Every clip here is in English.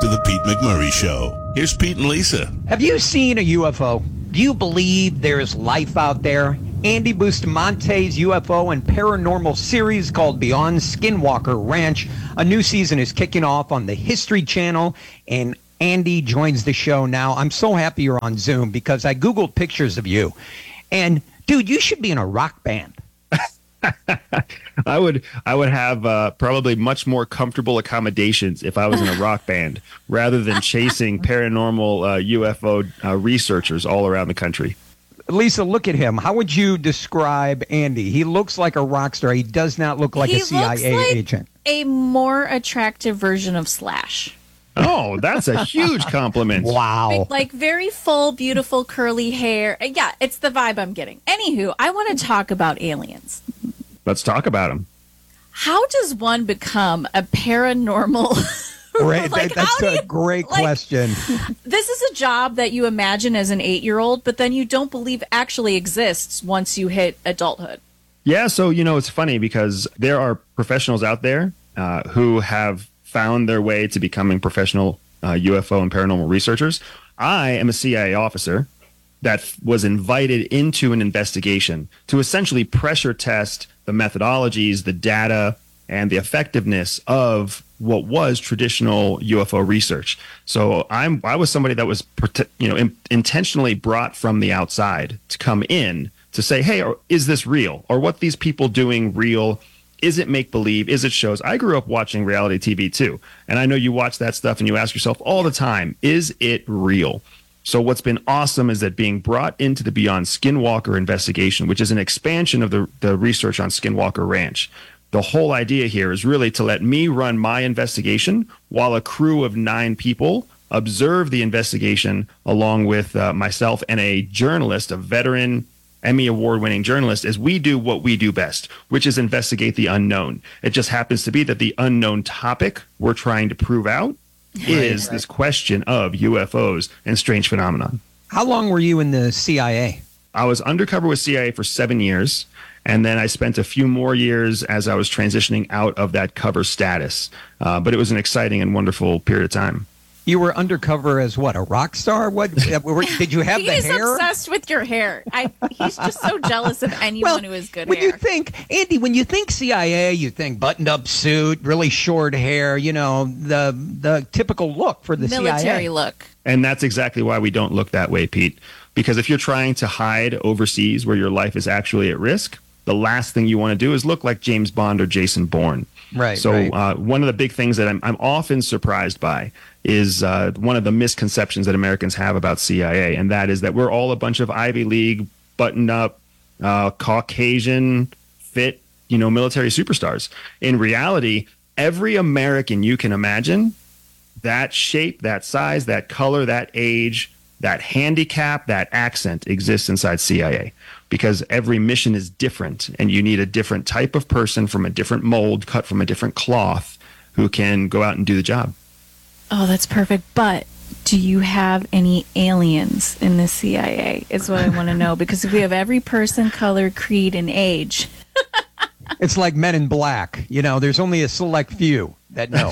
to the Pete McMurray Show. Here's Pete and Lisa. Have you seen a UFO? Do you believe there's life out there? Andy Bustamante's UFO and paranormal series called Beyond Skinwalker Ranch. A new season is kicking off on the History Channel, and Andy joins the show now. I'm so happy you're on Zoom because I Googled pictures of you. And, dude, you should be in a rock band. I would have probably much more comfortable accommodations if I was in a rock band rather than chasing paranormal UFO researchers all around the country. Lisa, look at him. How would you describe Andy? He looks like a rock star. He does not look like a CIA agent. A more attractive version of Slash. Oh, that's a huge compliment. Wow. Like very full, beautiful, curly hair. Yeah, it's the vibe I'm getting. Anywho, I want to talk about aliens. Let's talk about them. How does one become a paranormal? Right, that's a great question. This is a job that you imagine as an 8-year-old, but then you don't believe actually exists once you hit adulthood. Yeah, so, it's funny because there are professionals out there who have found their way to becoming professional UFO and paranormal researchers. I am a CIA officer that was invited into an investigation to essentially pressure test the methodologies, the data, and the effectiveness of what was traditional UFO research. So I was somebody that was intentionally brought from the outside to come in to say, hey, is this real? Or what these people doing real? Is it make-believe? Is it shows? I grew up watching reality TV too. And I know you watch that stuff and you ask yourself all the time, is it real? So what's been awesome is that being brought into the Beyond Skinwalker investigation, which is an expansion of the research on Skinwalker Ranch. The whole idea here is really to let me run my investigation while a crew of 9 people observe the investigation along with myself and a journalist, a veteran Emmy award-winning journalist, as we do what we do best, which is investigate the unknown. It just happens to be that the unknown topic we're trying to prove out is this question of UFOs and strange phenomenon. How long were you in the CIA? I was undercover with CIA for 7 years, and then I spent a few more years as I was transitioning out of that cover status. But it was an exciting and wonderful period of time. You were undercover as what, a rock star? What did you have the hair? He's obsessed with your hair. He's just so jealous of anyone who has good hair. Andy, when you think CIA, you think buttoned-up suit, really short hair, the typical look for the military CIA. look. And that's exactly why we don't look that way, Pete. Because if you're trying to hide overseas where your life is actually at risk, the last thing you want to do is look like James Bond or Jason Bourne. Right. So one of the big things that I'm often surprised by is one of the misconceptions that Americans have about CIA, and that is that we're all a bunch of Ivy League, buttoned-up, Caucasian, fit, military superstars. In reality, every American you can imagine, that shape, that size, that color, that age, that handicap, that accent exists inside CIA. Because every mission is different, and you need a different type of person from a different mold, cut from a different cloth, who can go out and do the job. Oh, that's perfect. But do you have any aliens in the CIA is what I want to know. Because if we have every person, color, creed, and age. It's like Men in Black. There's only a select few that know.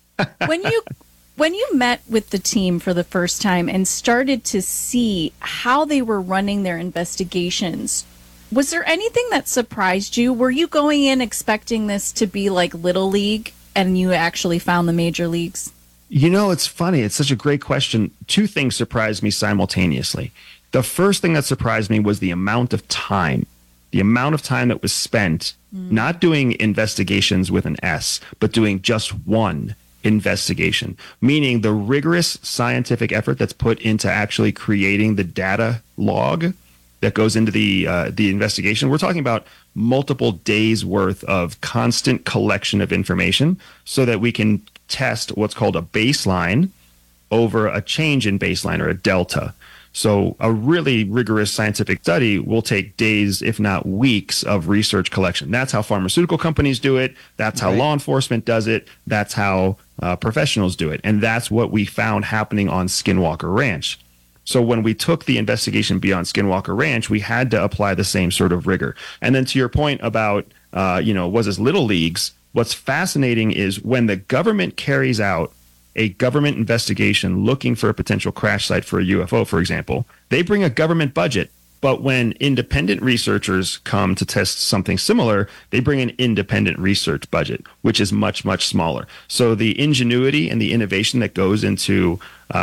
When you met with the team for the first time and started to see how they were running their investigations, was there anything that surprised you? Were you going in expecting this to be like Little League and you actually found the major leagues? It's funny. It's such a great question. 2 things surprised me simultaneously. The first thing that surprised me was the amount of time that was spent not doing investigations with an S, but doing just one investigation, meaning the rigorous scientific effort that's put into actually creating the data log that goes into the investigation. We're talking about multiple days worth of constant collection of information so that we can test what's called a baseline over a change in baseline, or a delta. So a really rigorous scientific study will take days, if not weeks, of research collection. That's how pharmaceutical companies do it. That's how law enforcement does it. That's how professionals do it. And that's what we found happening on Skinwalker Ranch. So when we took the investigation beyond Skinwalker Ranch, we had to apply the same sort of rigor. And then to your point about, was this Little Leagues, what's fascinating is when the government carries out a government investigation looking for a potential crash site for a UFO, for example, they bring a government budget. But when independent researchers come to test something similar, they bring an independent research budget, which is much, much smaller. So the ingenuity and the innovation that goes into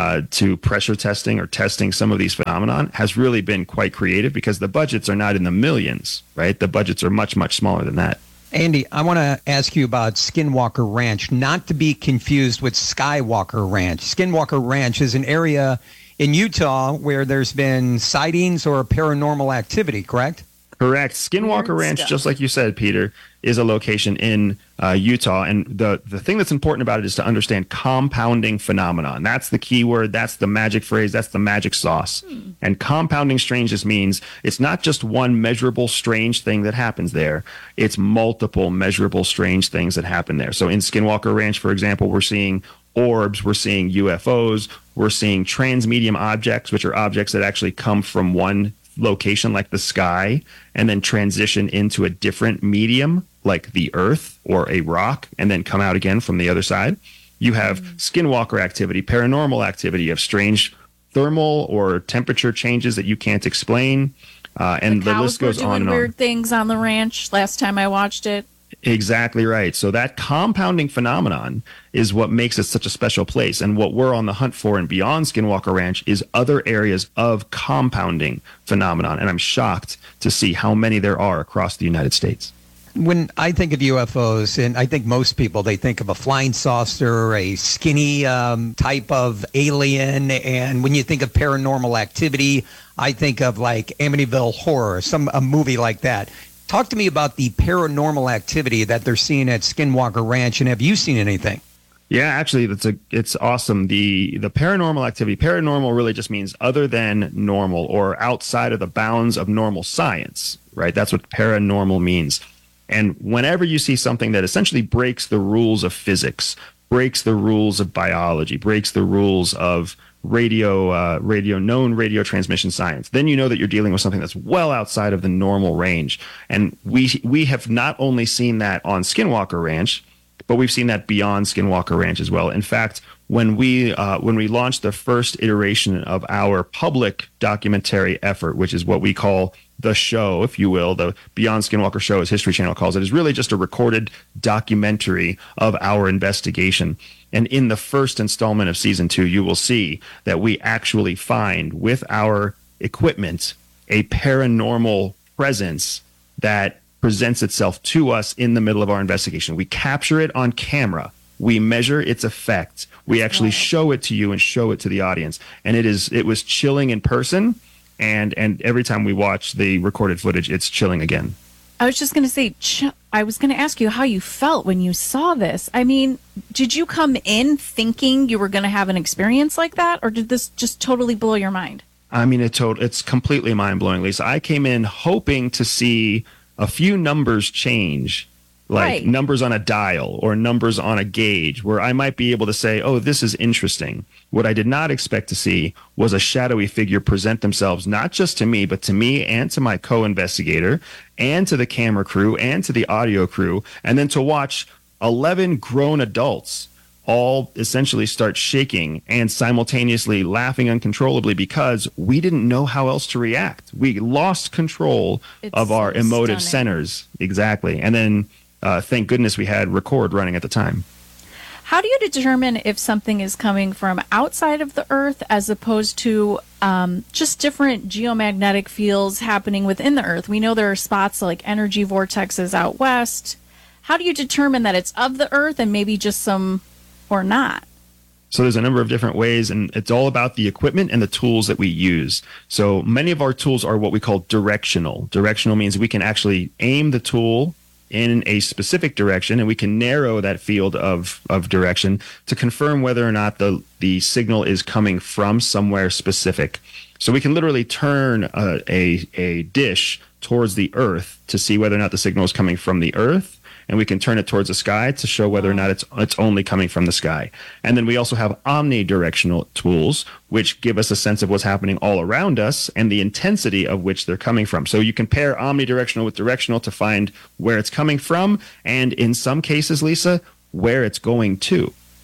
to pressure testing or testing some of these phenomenon has really been quite creative, because the budgets are not in the millions, right? The budgets are much, much smaller than that. Andy, I want to ask you about Skinwalker Ranch, not to be confused with Skywalker Ranch. Skinwalker Ranch is an area in Utah where there's been sightings or paranormal activity, correct? Correct. Skinwalker Weird Ranch, stuff. just like you said, Peter, is a location in Utah. And the thing that's important about it is to understand compounding phenomenon. That's the key word. That's the magic phrase. That's the magic sauce. And compounding strangeness means it's not just one measurable strange thing that happens there. It's multiple measurable strange things that happen there. So in Skinwalker Ranch, for example, we're seeing orbs, we're seeing UFOs, we're seeing transmedium objects, which are objects that actually come from one location like the sky and then transition into a different medium like the earth or a rock and then come out again from the other side. You have skinwalker activity, paranormal activity. You have strange thermal or temperature changes that you can't explain. And the list goes on and on. Weird things on the ranch last time I watched it. Exactly right. So that compounding phenomenon is what makes it such a special place. And what we're on the hunt for and beyond Skinwalker Ranch is other areas of compounding phenomenon. And I'm shocked to see how many there are across the United States. When I think of UFOs, and I think most people, they think of a flying saucer, a skinny type of alien. And when you think of paranormal activity, I think of like Amityville Horror, a movie like that. Talk to me about the paranormal activity that they're seeing at Skinwalker Ranch, and have you seen anything? Yeah, actually, it's awesome. The paranormal activity, paranormal really just means other than normal or outside of the bounds of normal science, right? That's what paranormal means. And whenever you see something that essentially breaks the rules of physics, breaks the rules of biology, breaks the rules of known radio transmission science, then you know that you're dealing with something that's well outside of the normal range. And we have not only seen that on Skinwalker Ranch, but we've seen that beyond Skinwalker Ranch as well. In fact, when we launched the first iteration of our public documentary effort, which is what we call the show, if you will, the Beyond Skinwalker show, as History Channel calls it, is really just a recorded documentary of our investigation. And in the first installment of season 2, you will see that we actually find with our equipment a paranormal presence that presents itself to us in the middle of our investigation. We capture it on camera. We measure its effect. We actually show it to you and show it to the audience. And it was chilling in person. And every time we watch the recorded footage, it's chilling again. I was just going to say, I was going to ask you how you felt when you saw this. I mean, did you come in thinking you were going to have an experience like that, or did this just totally blow your mind? I mean, it's completely mind-blowing, Lisa. I came in hoping to see a few numbers change, like numbers on a dial or numbers on a gauge, where I might be able to say, oh, this is interesting. What I did not expect to see was a shadowy figure present themselves, not just to me, but to me and to my co-investigator and to the camera crew and to the audio crew, and then to watch 11 grown adults all essentially start shaking and simultaneously laughing uncontrollably because we didn't know how else to react. We lost control of our emotive centers. Exactly. And then thank goodness we had record running at the time. How do you determine if something is coming from outside of the Earth as opposed to just different geomagnetic fields happening within the Earth? We know there are spots like energy vortexes out west. How do you determine that it's of the Earth and maybe just some or not? So there's a number of different ways, and it's all about the equipment and the tools that we use. So many of our tools are what we call directional. Directional means we can actually aim the tool in a specific direction, and we can narrow that field of direction to confirm whether or not the signal is coming from somewhere specific. So we can literally turn a dish towards the Earth to see whether or not the signal is coming from the Earth, and we can turn it towards the sky to show whether or not it's only coming from the sky. And then we also have omnidirectional tools, which give us a sense of what's happening all around us and the intensity of which they're coming from. So you compare omnidirectional with directional to find where it's coming from, and in some cases, Lisa, where it's going to.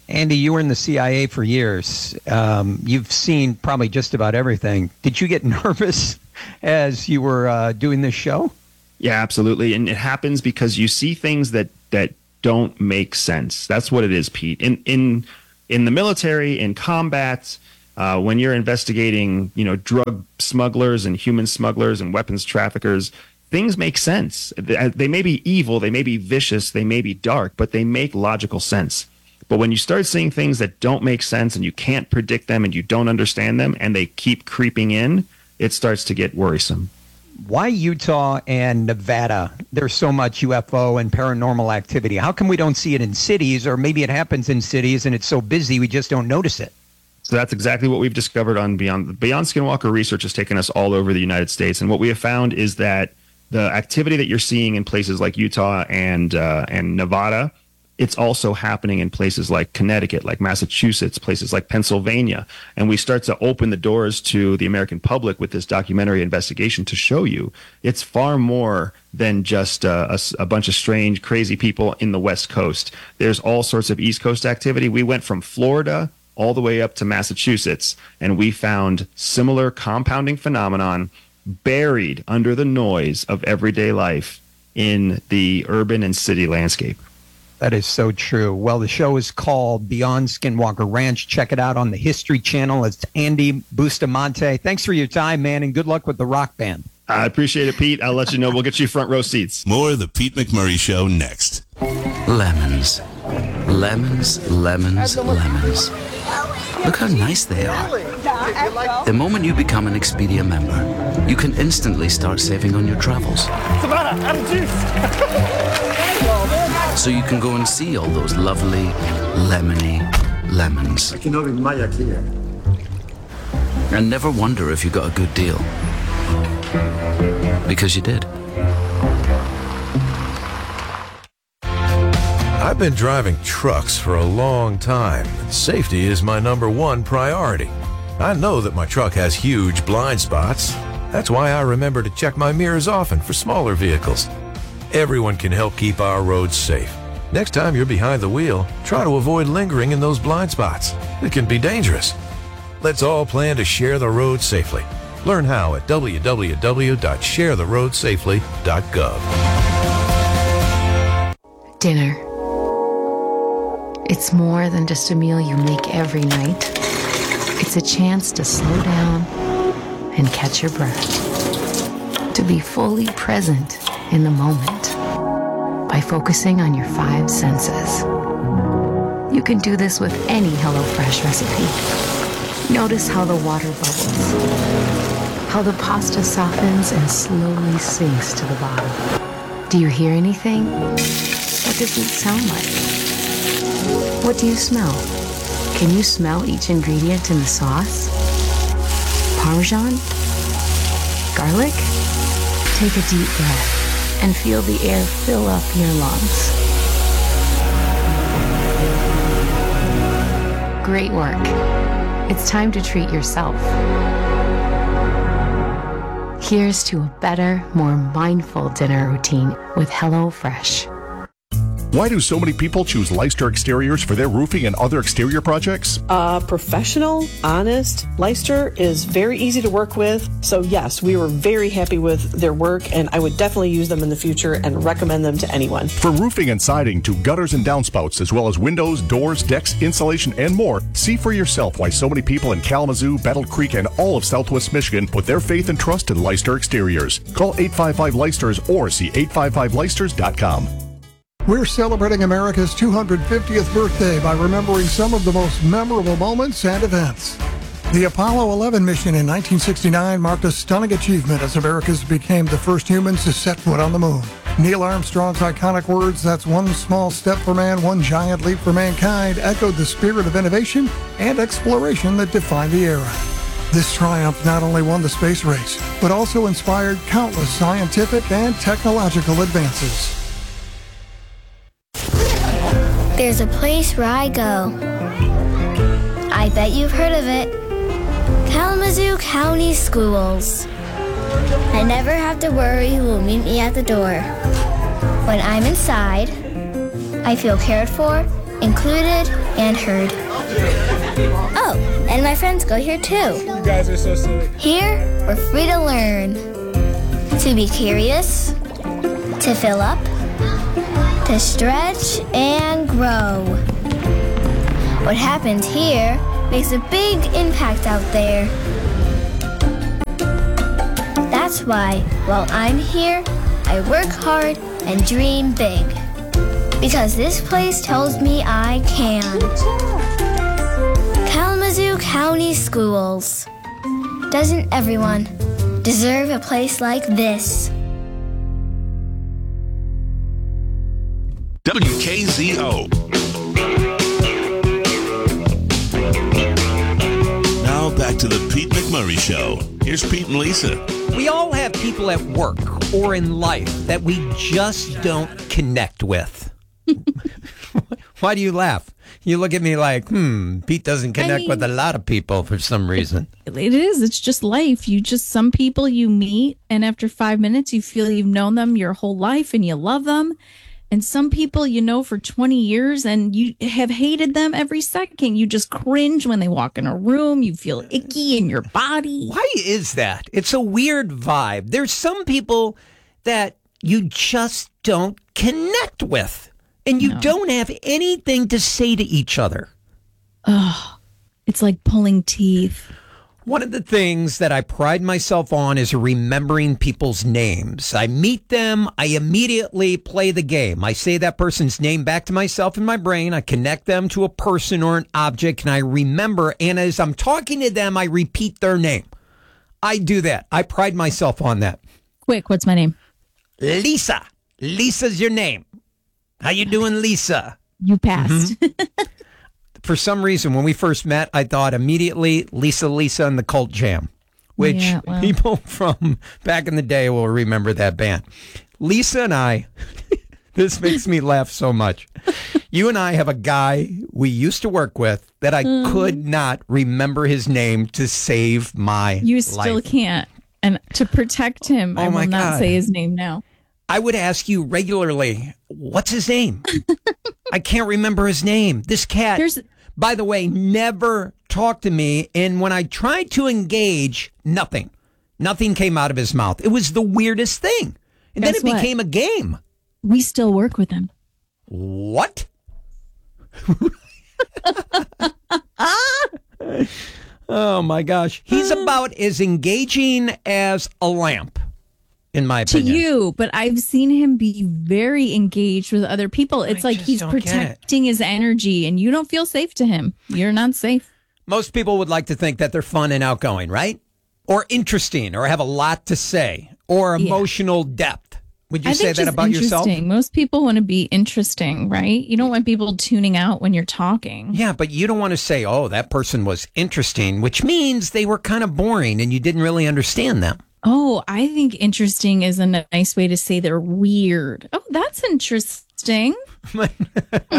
Andy, you were in the CIA for years. You've seen probably just about everything. Did you get nervous as you were doing this show? Yeah, absolutely. And it happens because you see things that don't make sense. That's what it is, Pete. In the military, in combat, when you're investigating, drug smugglers and human smugglers and weapons traffickers, things make sense. They may be evil, they may be vicious, they may be dark, but they make logical sense. But when you start seeing things that don't make sense and you can't predict them and you don't understand them and they keep creeping in, it starts to get worrisome. Why Utah and Nevada? There's so much UFO and paranormal activity. How come we don't see it in cities, or maybe it happens in cities and it's so busy we just don't notice it? So that's exactly what we've discovered on Beyond. Beyond Skinwalker research has taken us all over the United States. And what we have found is that the activity that you're seeing in places like Utah and Nevada, it's also happening in places like Connecticut, like Massachusetts, places like Pennsylvania. And we start to open the doors to the American public with this documentary investigation to show you it's far more than just a bunch of strange, crazy people in the West Coast. There's all sorts of East Coast activity. We went from Florida all the way up to Massachusetts, and we found similar compounding phenomenon buried under the noise of everyday life in the urban and city landscape. That is so true. Well, the show is called Beyond Skinwalker Ranch. Check it out on the History Channel. It's Andy Bustamante. Thanks for your time, man, and good luck with the rock band. I appreciate it, Pete. I'll let you know. We'll get you front row seats. More of the Pete McMurray Show next. Lemons. Lemons, lemons, lemons. Look how nice they are. The moment you become an Expedia member, you can instantly start saving on your travels. So you can go and see all those lovely, lemony lemons. And never wonder if you got a good deal. Because you did. I've been driving trucks for a long time, and safety is my #1 priority. I know that my truck has huge blind spots. That's why I remember to check my mirrors often for smaller vehicles. Everyone can help keep our roads safe. Next time you're behind the wheel, try to avoid lingering in those blind spots. It can be dangerous. Let's all plan to share the road safely. Learn how at www.sharetheroadsafely.gov. Dinner. It's more than just a meal you make every night. It's a chance to slow down and catch your breath. To be fully present in the moment by focusing on your 5 senses. You can do this with any HelloFresh recipe. Notice how the water bubbles, how the pasta softens and slowly sinks to the bottom. Do you hear anything? What does it sound like? What do you smell? Can you smell each ingredient in the sauce? Parmesan? Garlic? Take a deep breath and feel the air fill up your lungs. Great work. It's time to treat yourself. Here's to a better, more mindful dinner routine with HelloFresh. Why do so many people choose Leicester Exteriors for their roofing and other exterior projects? Professional, honest. Leicester is very easy to work with. So yes, we were very happy with their work, and I would definitely use them in the future and recommend them to anyone. From roofing and siding to gutters and downspouts, as well as windows, doors, decks, insulation, and more, see for yourself why so many people in Kalamazoo, Battle Creek, and all of Southwest Michigan put their faith and trust in Leicester Exteriors. Call 855-LEICESTERS or see 855leicesters.com. We're celebrating America's 250th birthday by remembering some of the most memorable moments and events. The Apollo 11 mission in 1969 marked a stunning achievement as Americans became the first humans to set foot on the moon. Neil Armstrong's iconic words, "That's one small step for man, one giant leap for mankind," echoed the spirit of innovation and exploration that defined the era. This triumph not only won the space race, but also inspired countless scientific and technological advances. There's a place where I go. I bet you've heard of it. Kalamazoo County Schools. I never have to worry who will meet me at the door. When I'm inside, I feel cared for, included, and heard. Oh, and my friends go here too. You guys are so silly. Here, we're free to learn, to be curious, to fill up, to stretch and grow. What happens here makes a big impact out there. That's why, while I'm here, I work hard and dream big. Because this place tells me I can. Kalamazoo County Schools. Doesn't everyone deserve a place like this? WKZO. Now back to the Pete McMurray Show. Here's Pete and Lisa. We all have people at work or in life that we just don't connect with. Why do you laugh? You look at me like, Pete doesn't connect with a lot of people for some reason. It is. It's just life. Some people you meet, and after 5 minutes, you feel you've known them your whole life and you love them. And some people you know for 20 years and you have hated them every second. You just cringe when they walk in a room. You feel icky in your body. Why is that? It's a weird vibe. There's some people that you just don't connect with. And you don't have anything to say to each other. Oh, it's like pulling teeth. One of the things that I pride myself on is remembering people's names. I meet them, I immediately play the game. I say that person's name back to myself in my brain. I connect them to a person or an object, and I remember. And as I'm talking to them, I repeat their name. I do that. I pride myself on that. Quick, what's my name? Lisa. Lisa's your name. How you doing, Lisa? You passed. Mm-hmm. For some reason, when we first met, I thought immediately Lisa and the Cult Jam, which people from back in the day will remember that band. Lisa and I, this makes me laugh so much. You and I have a guy we used to work with that I could not remember his name to save my life. You still can't. And to protect him, I will not say his name now. I would ask you regularly, what's his name? I can't remember his name. This cat, by the way, never talked to me. And when I tried to engage, nothing came out of his mouth. It was the weirdest thing. And then it became a game. We still work with him. What? Oh, my gosh. He's about as engaging as a lamp. In my opinion. To you, but I've seen him be very engaged with other people. It's like he's protecting his energy and you don't feel safe to him. You're not safe. Most people would like to think that they're fun and outgoing, right? Or interesting, or have a lot to say, or emotional depth. Would you say that about yourself? Most people want to be interesting, right? You don't want people tuning out when you're talking. Yeah, but you don't want to say, oh, that person was interesting, which means they were kind of boring and you didn't really understand them. Oh, I think interesting is a nice way to say they're weird. Oh, that's interesting. That's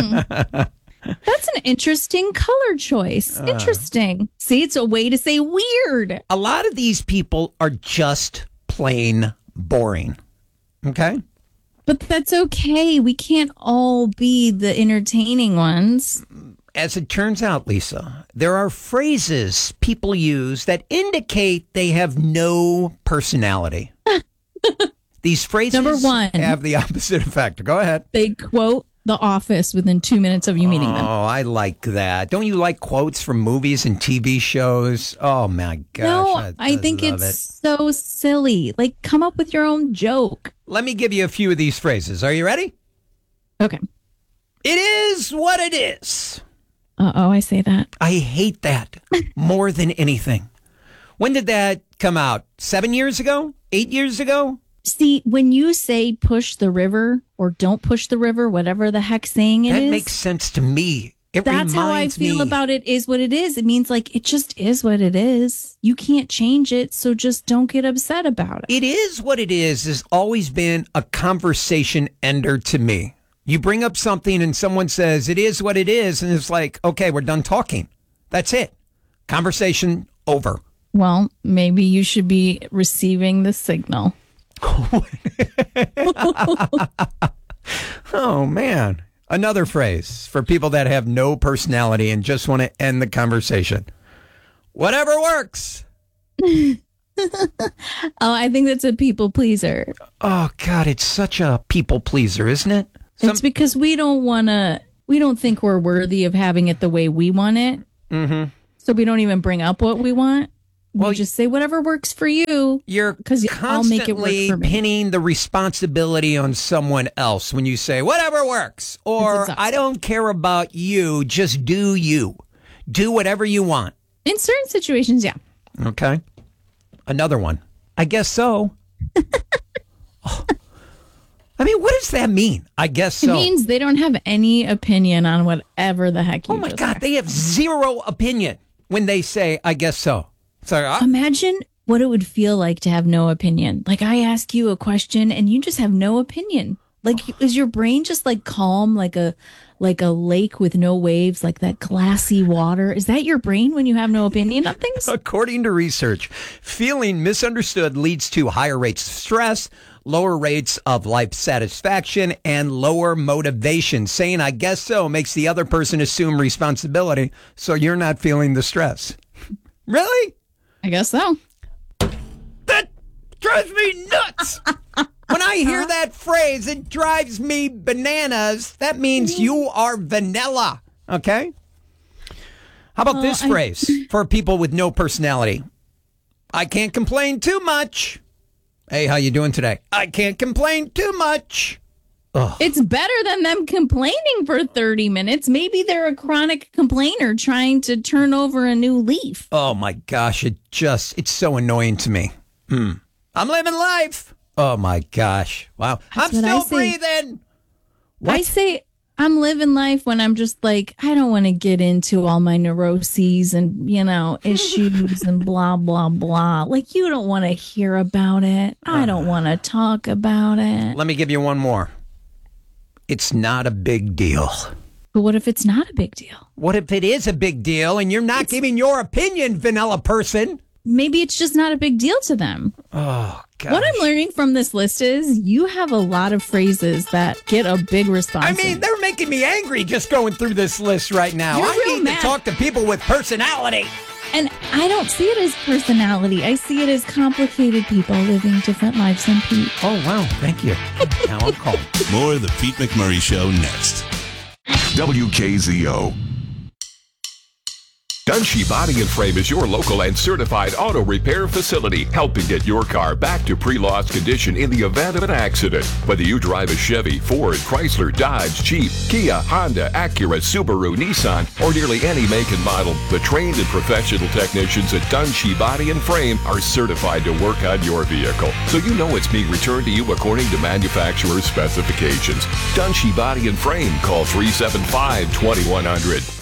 an interesting color choice. Interesting. See, it's a way to say weird. A lot of these people are just plain boring. Okay? But that's okay. We can't all be the entertaining ones. As it turns out, Lisa, there are phrases people use that indicate they have no personality. These phrases Number one, have the opposite effect. Go ahead. They quote The Office within 2 minutes of you meeting them. Oh, I like that. Don't you like quotes from movies and TV shows? Oh, my gosh. No, I think it's so silly. Like, come up with your own joke. Let me give you a few of these phrases. Are you ready? Okay. It is what it is. Uh-oh, I say that. I hate that more than anything. When did that come out? 7 years ago? 8 years ago? See, when you say push the river or don't push the river, whatever the heck saying it is. That makes sense to me. That's how I feel about it is what it is. It means like it just is what it is. You can't change it, so just don't get upset about it. It is what it is has always been a conversation ender to me. You bring up something and someone says, it is what it is. And it's like, okay, we're done talking. That's it. Conversation over. Well, maybe you should be receiving the signal. Oh, man. Another phrase for people that have no personality and just want to end the conversation. Whatever works. I think that's a people pleaser. Oh, God, it's such a people pleaser, isn't it? It's because we don't think we're worthy of having it the way we want it. Mm-hmm. So we don't even bring up what we want. We just say whatever works for you. You're I'll make it work constantly for me. pinning the responsibility on someone else when you say whatever works, or I don't care about you, just do you. Do whatever you want. In certain situations, yeah. Okay. Another one. I guess so. Oh. I mean, what does that mean? I guess so. It means they don't have any opinion on whatever the heck you Oh my God, they have zero opinion when they say, I guess so. So, imagine what it would feel like to have no opinion. Like I ask you a question and you just have no opinion. Like, is your brain just like calm, like a lake with no waves, like that glassy water? Is that your brain when you have no opinion on things? According to research, feeling misunderstood leads to higher rates of stress, lower rates of life satisfaction, and lower motivation. Saying, I guess so, makes the other person assume responsibility, so you're not feeling the stress. Really? I guess so. That drives me nuts. When I hear that phrase, it drives me bananas. That means you are vanilla. Okay? How about this phrase for people with no personality? I can't complain too much. Hey, how you doing today? I can't complain too much. Ugh. It's better than them complaining for 30 minutes. Maybe they're a chronic complainer trying to turn over a new leaf. Oh my gosh, it's so annoying to me. I'm living life. Oh my gosh. Wow. That's I'm what I still say. breathing. I say I'm living life when I'm just like, I don't want to get into all my neuroses and, issues and blah, blah, blah. Like, you don't want to hear about it. I don't want to talk about it. Let me give you one more. It's not a big deal. But what if it's not a big deal? What if it is a big deal and you're not giving your opinion, vanilla person? Maybe it's just not a big deal to them. Oh, God. What I'm learning from this list is you have a lot of phrases that get a big response. I mean, they're making me angry just going through this list right now. You're I real need mad. to talk to people with personality. And I don't see it as personality. I see it as complicated people living different lives than Pete. Oh, wow. Thank you. Now I'm calm. More of the Pete McMurray Show next. WKZO. Dunshee Body and Frame is your local and certified auto repair facility, helping get your car back to pre-loss condition in the event of an accident. Whether you drive a Chevy, Ford, Chrysler, Dodge, Jeep, Kia, Honda, Acura, Subaru, Nissan, or nearly any make and model, the trained and professional technicians at Dunshee Body and Frame are certified to work on your vehicle, so you know it's being returned to you according to manufacturer's specifications. Dunshee Body and Frame. Call 375-2100.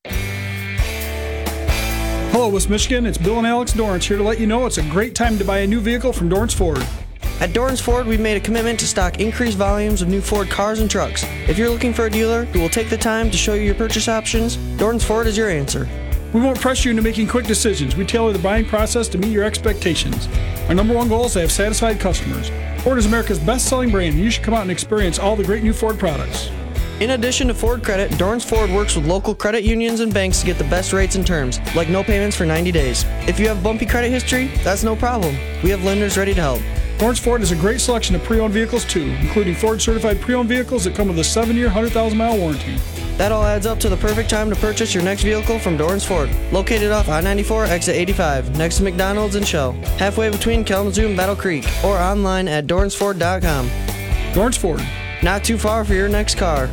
Hello, West Michigan. It's Bill and Alex Dorrance here to let you know it's a great time to buy a new vehicle from Dorrance Ford. At Dorrance Ford, we've made a commitment to stock increased volumes of new Ford cars and trucks. If you're looking for a dealer who will take the time to show you your purchase options, Dorrance Ford is your answer. We won't pressure you into making quick decisions. We tailor the buying process to meet your expectations. Our number one goal is to have satisfied customers. Ford is America's best-selling brand, and you should come out and experience all the great new Ford products. In addition to Ford Credit, Dorrance Ford works with local credit unions and banks to get the best rates and terms, like no payments for 90 days. If you have bumpy credit history, that's no problem. We have lenders ready to help. Dorrance Ford has a great selection of pre-owned vehicles, too, including Ford-certified pre-owned vehicles that come with a 7-year, 100,000-mile warranty. That all adds up to the perfect time to purchase your next vehicle from Dorrance Ford, located off I-94, exit 85, next to McDonald's and Shell, halfway between Kalamazoo and Battle Creek, or online at DorranceFord.com. Dorrance Ford. Not too far for your next car.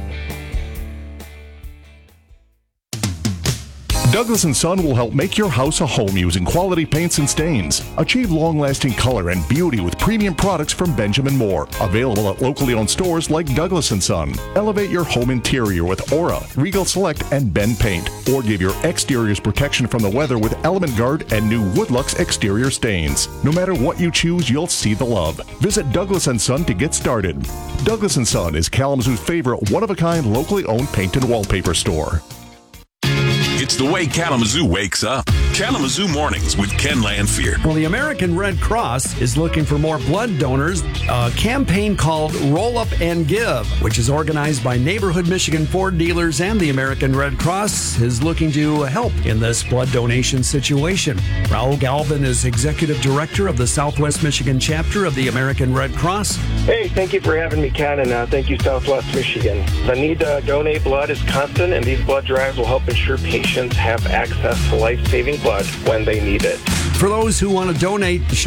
Douglas & Son will help make your house a home using quality paints and stains. Achieve long-lasting color and beauty with premium products from Benjamin Moore. Available at locally owned stores like Douglas & Son. Elevate your home interior with Aura, Regal Select, and Ben Paint. Or give your exteriors protection from the weather with Element Guard and new Woodlux exterior stains. No matter what you choose, you'll see the love. Visit Douglas & Son to get started. Douglas & Son is Kalamazoo's favorite one-of-a-kind locally owned paint and wallpaper store. It's the way Kalamazoo wakes up. Kalamazoo Mornings with Ken Lanfear. Well, the American Red Cross is looking for more blood donors. A campaign called Roll Up and Give, which is organized by Neighborhood Michigan Ford dealers and the American Red Cross, is looking to help in this blood donation situation. Raul Galvin is executive director of the Southwest Michigan chapter of the American Red Cross. Hey, thank you for having me, Ken, and thank you, Southwest Michigan. The need to donate blood is constant, and these blood drives will help ensure patients have access to life-saving blood when they need it. For those who want to donate, the